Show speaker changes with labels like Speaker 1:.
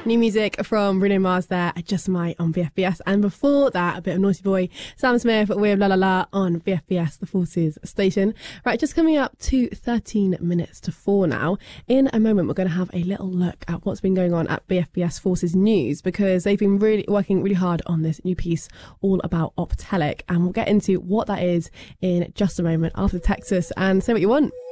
Speaker 1: New music from Bruno Mars there, I Just Might on BFBS. And before that, a bit of Naughty Boy, Sam Smith with La La La on BFBS, the Forces station. Right, just coming up to 13 minutes to 4 now. In a moment, we're going to have a little look at what's been going on at BFBS Forces News, because they've been working really hard on this new piece all about Optelic. And we'll get into what that is in just a moment after Texas and Say What You Want.